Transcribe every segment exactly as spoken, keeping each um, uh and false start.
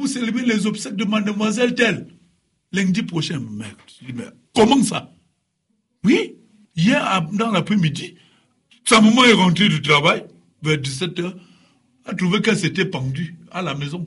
célébrer les obsèques de mademoiselle telle. Lundi prochain, merde. Je dis, mais comment ça? Oui, hier, dans l'après-midi, sa maman est rentrée du travail, vers dix-sept heures, a trouvé qu'elle s'était pendue à la maison.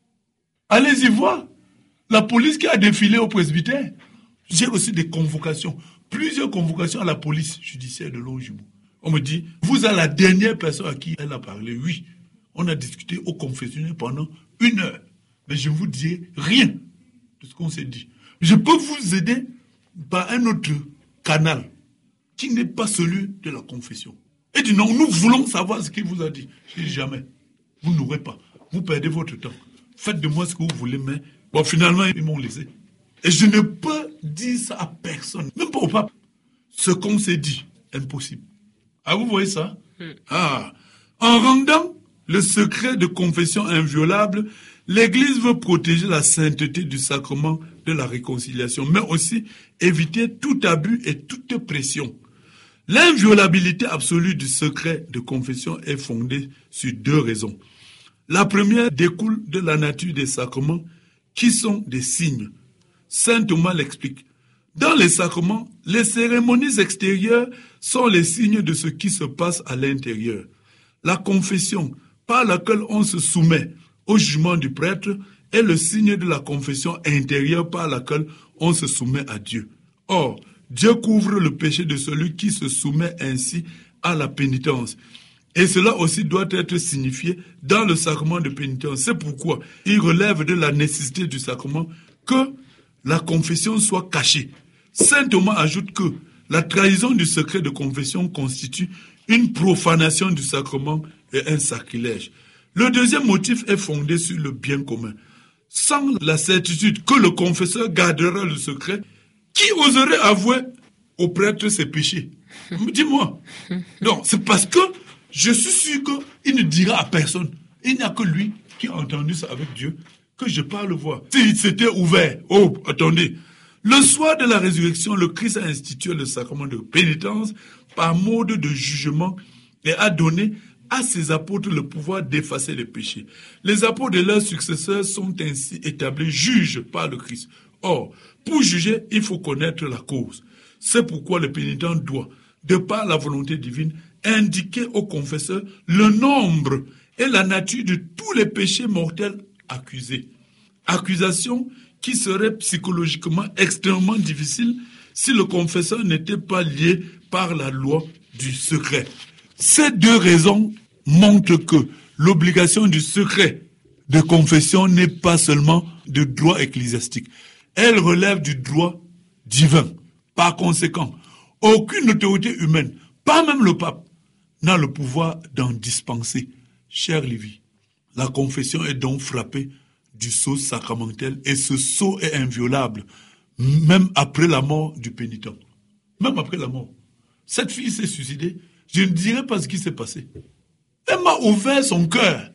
Allez-y voir. La police qui a défilé au presbytère. J'ai reçu des convocations, plusieurs convocations à la police judiciaire de Longjumeau. On me dit, vous êtes la dernière personne à qui elle a parlé. Oui, on a discuté au confessionnal pendant une heure. Mais je ne vous dis rien de ce qu'on s'est dit. Je peux vous aider par un autre canal qui n'est pas celui de la confession. Et dit non, nous voulons savoir ce qu'il vous a dit. Je dis jamais. Vous n'aurez pas. Vous perdez votre temps. Faites de moi ce que vous voulez, mais bon, finalement, ils m'ont laissé. Et je ne peux dire ça à personne, même pas au pape. Ce qu'on s'est dit, impossible. Ah, vous voyez ça? Mm. Ah. En rendant le secret de confession inviolable, l'Église veut protéger la sainteté du sacrement de la réconciliation, mais aussi éviter tout abus et toute pression. L'inviolabilité absolue du secret de confession est fondée sur deux raisons. La première découle de la nature des sacrements qui sont des signes. Saint Thomas l'explique. Dans les sacrements, les cérémonies extérieures sont les signes de ce qui se passe à l'intérieur. La confession, par laquelle on se soumet au jugement du prêtre, est le signe de la confession intérieure par laquelle on se soumet à Dieu. Or, Dieu couvre le péché de celui qui se soumet ainsi à la pénitence. Et cela aussi doit être signifié dans le sacrement de pénitence. C'est pourquoi il relève de la nécessité du sacrement que la confession soit cachée. Saint Thomas ajoute que la trahison du secret de confession constitue une profanation du sacrement et un sacrilège. Le deuxième motif est fondé sur le bien commun. Sans la certitude que le confesseur gardera le secret, qui oserait avouer au prêtre ses péchés? Dis-moi. Non, c'est parce que je suis sûr qu'il ne dira à personne. Il n'y a que lui qui a entendu ça avec Dieu, que je parle voir. S'il s'était ouvert, oh, attendez. Le soir de la résurrection, le Christ a institué le sacrement de pénitence par mode de jugement et a donné à ses apôtres le pouvoir d'effacer les péchés. Les apôtres et leurs successeurs sont ainsi établis juges par le Christ. Or, pour juger, il faut connaître la cause. C'est pourquoi le pénitent doit, de par la volonté divine, indiquer au confesseur le nombre et la nature de tous les péchés mortels accusés. Accusation qui serait psychologiquement extrêmement difficile si le confesseur n'était pas lié par la loi du secret. Ces deux raisons montrent que l'obligation du secret de confession n'est pas seulement de droit ecclésiastique. Elle relève du droit divin. Par conséquent, aucune autorité humaine, pas même le pape, n'a le pouvoir d'en dispenser. Cher Lévi, la confession est donc frappée du sceau sacramentel et ce sceau est inviolable, même après la mort du pénitent. Même après la mort. Cette fille s'est suicidée, je ne dirai pas ce qui s'est passé. Elle m'a ouvert son cœur.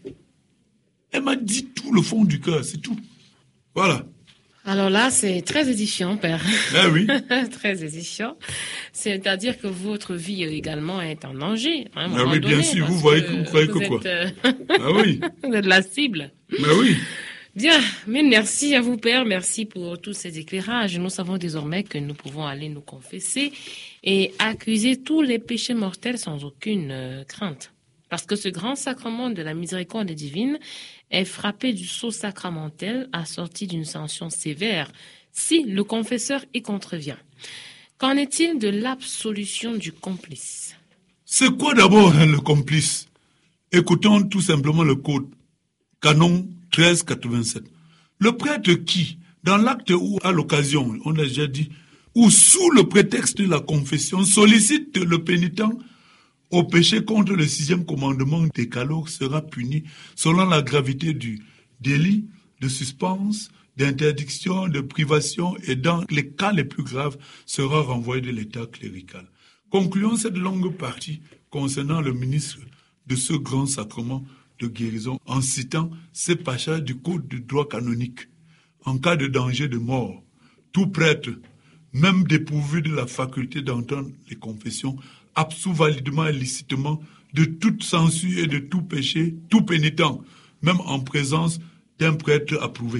Elle m'a dit tout le fond du cœur, c'est tout. Voilà. Alors là, c'est très édifiant, Père. Eh oui. Très édifiant. C'est-à-dire que votre vie également est en danger. Hein, ah oui, bien sûr. Vous voyez, vous croyez que, que quoi euh... Ah oui. Vous êtes la cible. Ah oui. Bien, mais merci à vous, Père. Merci pour tous ces éclairages. Nous savons désormais que nous pouvons aller nous confesser et accuser tous les péchés mortels sans aucune euh, crainte. Parce que ce grand sacrement de la miséricorde divine est frappé du sceau sacramentel assorti d'une sanction sévère si le confesseur y contrevient. Qu'en est-il de l'absolution du complice? C'est quoi d'abord hein, le complice? Écoutons tout simplement le code canon treize quatre-vingt-sept. Le prêtre qui, dans l'acte ou à l'occasion, on a déjà dit, ou sous le prétexte de la confession, sollicite le pénitent au péché contre le sixième commandement décalogue sera puni selon la gravité du délit, de suspense, d'interdiction, de privation et dans les cas les plus graves sera renvoyé de l'état clérical. Concluons cette longue partie concernant le ministre de ce grand sacrement de guérison en citant ces passages du code du droit canonique. En cas de danger de mort, tout prêtre, même dépourvu de la faculté d'entendre les confessions, absout validement et licitement de toute censure et de tout péché, tout pénitent, même en présence d'un prêtre approuvé.